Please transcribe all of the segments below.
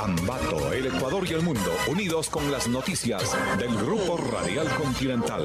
Ambato, el Ecuador y el mundo, unidos con las noticias del Grupo Radial Continental.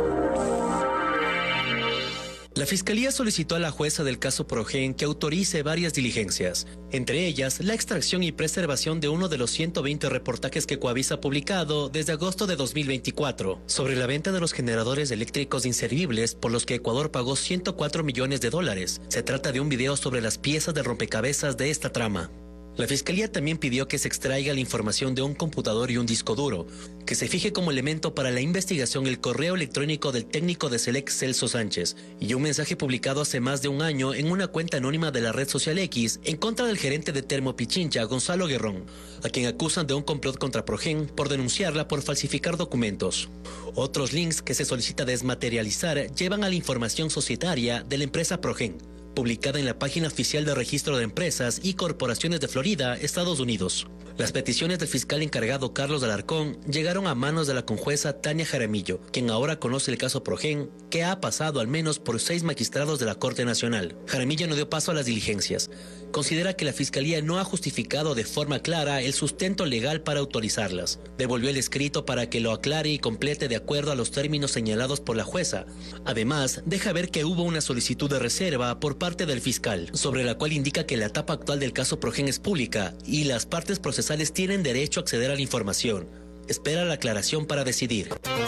La Fiscalía solicitó a la jueza del caso Progen que autorice varias diligencias, entre ellas la extracción y preservación de uno de los 120 reportajes que Coavisa ha publicado desde agosto de 2024 sobre la venta de los generadores eléctricos inservibles por los que Ecuador pagó $104 millones. Se trata de un video sobre las piezas de rompecabezas de esta trama. La Fiscalía también pidió que se extraiga la información de un computador y un disco duro, que se fije como elemento para la investigación el correo electrónico del técnico de Selec, Celso Sánchez, y un mensaje publicado hace más de un año en una cuenta anónima de la red social X en contra del gerente de Termo Pichincha, Gonzalo Guerrón, a quien acusan de un complot contra Progen por denunciarla por falsificar documentos. Otros links que se solicita desmaterializar llevan a la información societaria de la empresa Progen, publicada en la página oficial de Registro de Empresas y Corporaciones de Florida, Estados Unidos. Las peticiones del fiscal encargado Carlos Alarcón llegaron a manos de la conjueza Tania Jaramillo, quien ahora conoce el caso Progen, que ha pasado al menos por 6 magistrados de la Corte Nacional. Jaramillo no dio paso a las diligencias. Considera que la Fiscalía no ha justificado de forma clara el sustento legal para autorizarlas. Devolvió el escrito para que lo aclare y complete de acuerdo a los términos señalados por la jueza. Además, deja ver que hubo una solicitud de reserva por parte del fiscal, sobre la cual indica que la etapa actual del caso Progen es pública y las partes procesales tienen derecho a acceder a la información. Espera la aclaración para decidir.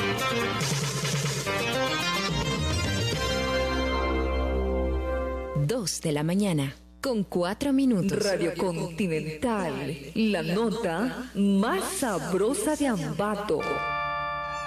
2 de la mañana, con 4 minutos. Radio Continental, la nota más sabrosa de Ambato.